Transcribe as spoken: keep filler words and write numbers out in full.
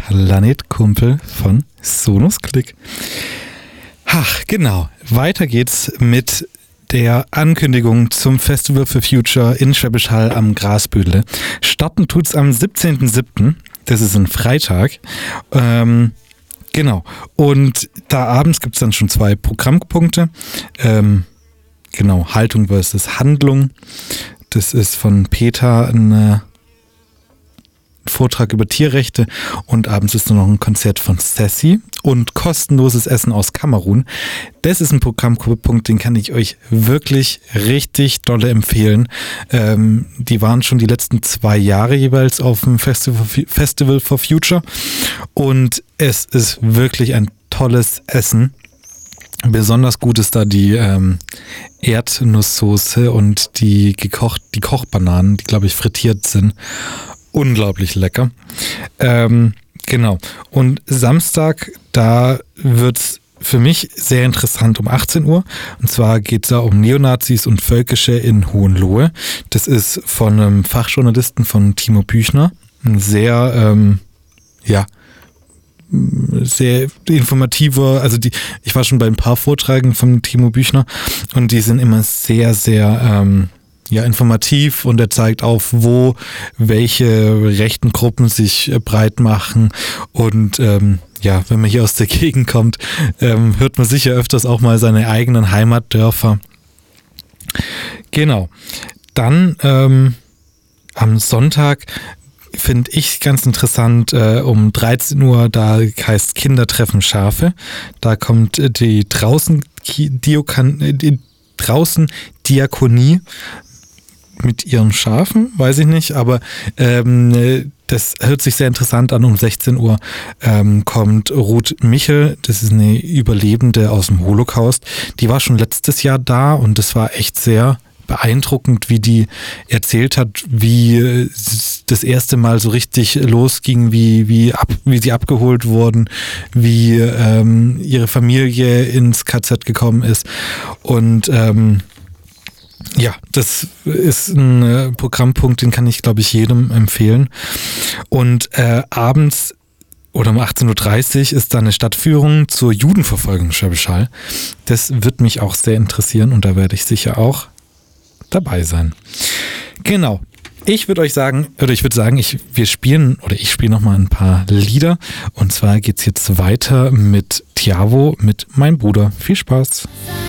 Planetkumpel von Sonus Klick. Ach, genau. Weiter geht's mit der Ankündigung zum Festival for Future in Schwäbisch Hall am Grasbüdle. Starten tut's am siebzehnten siebten Das ist ein Freitag. Ähm, genau. Und da abends gibt's dann schon zwei Programmpunkte. Ähm, genau, Haltung versus Handlung. Das ist von Peter eine Vortrag über Tierrechte und abends ist nur noch ein Konzert von Sassy und kostenloses Essen aus Kamerun. Das ist ein Programmpunkt, den kann ich euch wirklich richtig dolle empfehlen. Ähm, die waren schon die letzten zwei Jahre jeweils auf dem Festival, Festival for Future und es ist wirklich ein tolles Essen. Besonders gut ist da die ähm, Erdnusssoße und die gekocht, die Kochbananen, die glaube ich frittiert sind. Unglaublich lecker. Ähm, genau. Und Samstag, da wird's für mich sehr interessant um achtzehn Uhr. Und zwar geht es da um Neonazis und Völkische in Hohenlohe. Das ist von einem Fachjournalisten von Timo Büchner. Ein sehr, ähm, ja, sehr informativer, also die, ich war schon bei ein paar Vorträgen von Timo Büchner und die sind immer sehr, sehr, ähm, ja, informativ und er zeigt auf, wo welche rechten Gruppen sich äh, breit machen und ähm, ja, wenn man hier aus der Gegend kommt, ähm, hört man sicher öfters auch mal seine eigenen Heimatdörfer. Genau. Dann ähm, am Sonntag finde ich ganz interessant, äh, um dreizehn Uhr, da heißt Kinder treffen Schafe. Da kommt äh, die draußen Diokan, äh, die draußen Diakonie mit ihren Schafen, weiß ich nicht, aber ähm, das hört sich sehr interessant an. Um sechzehn Uhr ähm, kommt Ruth Michel, das ist eine Überlebende aus dem Holocaust. Die war schon letztes Jahr da und das war echt sehr beeindruckend, wie die erzählt hat, wie das erste Mal so richtig losging, wie, wie, ab, wie sie abgeholt wurden, wie ähm, ihre Familie ins K Z gekommen ist und ähm, ja, das ist ein äh, Programmpunkt, den kann ich, glaube ich, jedem empfehlen. Und äh, abends oder um achtzehn Uhr dreißig ist da eine Stadtführung zur Judenverfolgung in Schwäbisch Hall. Das wird mich auch sehr interessieren und da werde ich sicher auch dabei sein. Genau. Ich würde euch sagen, oder ich würde sagen, ich, wir spielen, oder ich spiele nochmal ein paar Lieder. Und zwar geht's jetzt weiter mit Tiavo, mit Mein Bruder. Viel Spaß.